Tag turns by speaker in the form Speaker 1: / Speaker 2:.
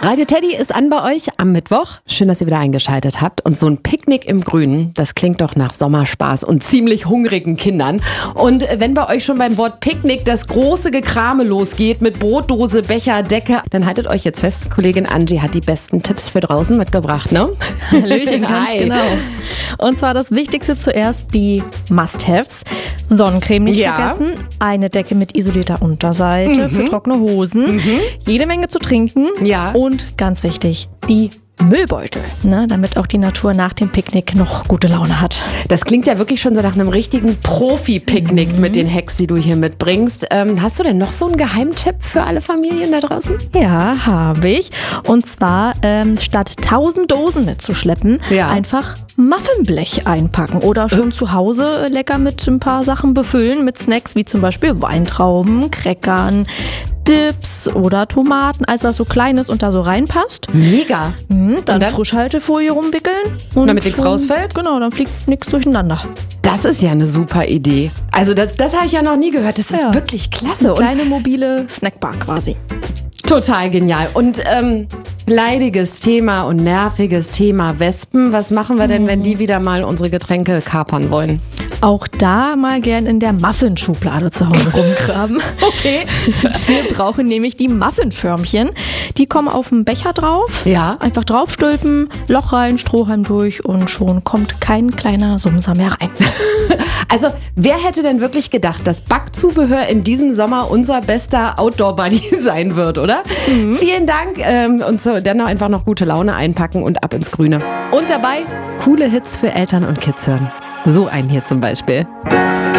Speaker 1: Radio Teddy ist an bei euch am Mittwoch. Schön, dass ihr wieder eingeschaltet habt. Und so ein Picknick im Grünen, das klingt doch nach Sommerspaß und ziemlich hungrigen Kindern. Und wenn bei euch schon beim Wort Picknick das große Gekrame losgeht mit Brotdose, Becher, Decke, dann haltet euch jetzt fest, Kollegin Angie hat die besten Tipps für draußen mitgebracht, ne?
Speaker 2: Hallöchen, ganz genau. Und zwar das Wichtigste zuerst, die Must-Haves. Sonnencreme nicht vergessen, eine Decke mit isolierter Unterseite für trockene Hosen, jede Menge zu trinken und ganz wichtig, die Müllbeutel, ne, damit auch die Natur nach dem Picknick noch gute Laune hat.
Speaker 1: Das klingt ja wirklich schon so nach einem richtigen Profi-Picknick mit den Hacks, die du hier mitbringst. Hast du denn noch so einen Geheimtipp für alle Familien da draußen?
Speaker 2: Ja, habe ich. Und zwar statt 1000 Dosen mitzuschleppen, einfach Muffinblech einpacken oder schon zu Hause lecker mit ein paar Sachen befüllen, mit Snacks wie zum Beispiel Weintrauben, Crackern, Dips oder Tomaten, alles was so klein ist und da so reinpasst.
Speaker 1: Mega.
Speaker 2: Dann Frischhaltefolie rumwickeln. Und
Speaker 1: damit nichts rausfällt?
Speaker 2: Genau, dann fliegt nichts durcheinander.
Speaker 1: Das ist ja eine super Idee. Also das habe ich ja noch nie gehört. Das ist wirklich klasse.
Speaker 2: Eine kleine mobile Snackbar quasi.
Speaker 1: Total genial. Und leidiges Thema und nerviges Thema Wespen. Was machen wir denn, wenn die wieder mal unsere Getränke kapern wollen?
Speaker 2: Auch da mal gern in der Muffin-Schublade zu Hause rumgraben.
Speaker 1: Okay.
Speaker 2: Wir brauchen nämlich die Muffinförmchen. Die kommen auf den Becher drauf.
Speaker 1: Ja.
Speaker 2: Einfach draufstülpen, Loch rein, Strohhalm durch und schon kommt kein kleiner Sumser mehr rein.
Speaker 1: Also, wer hätte denn wirklich gedacht, dass Backzubehör in diesem Sommer unser bester Outdoor-Buddy sein wird, oder? Vielen Dank. Und so, dann noch einfach noch gute Laune einpacken und ab ins Grüne. Und dabei coole Hits für Eltern und Kids hören. So einen hier zum Beispiel.